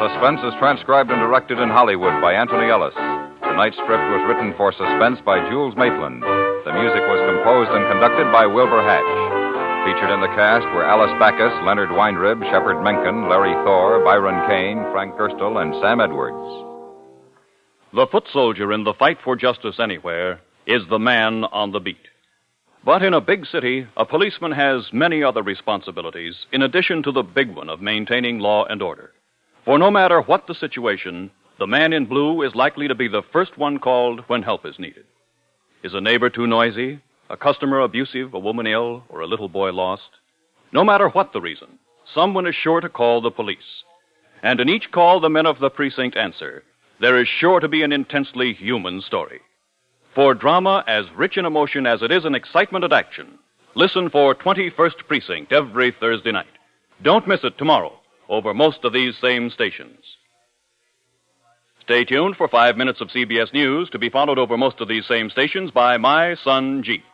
Suspense is transcribed and directed in Hollywood by Anthony Ellis. Tonight's script was written for Suspense by Jules Maitland. The music was composed and conducted by Wilbur Hatch. Featured in the cast were Alice Backus, Leonard Weinrib, Shepard Menken, Larry Thor, Byron Kane, Frank Gerstle, and Sam Edwards. The foot soldier in the fight for justice anywhere is the man on the beat. But in a big city, a policeman has many other responsibilities in addition to the big one of maintaining law and order. For no matter what the situation, the man in blue is likely to be the first one called when help is needed. Is a neighbor too noisy, a customer abusive, a woman ill, or a little boy lost? No matter what the reason, someone is sure to call the police. And in each call the men of the precinct answer, there is sure to be an intensely human story. For drama as rich in emotion as it is in excitement and action, listen for 21st Precinct every Thursday night. Don't miss it tomorrow over most of these same stations. Stay tuned for 5 minutes of CBS News to be followed over most of these same stations by My Son Jeep.